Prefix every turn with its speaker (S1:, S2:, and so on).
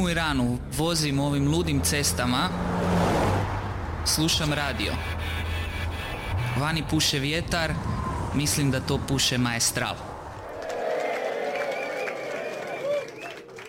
S1: u Iranu, vozim ovim ludim cestama, slušam radio. Vani puše vjetar, mislim da to puše Maestral.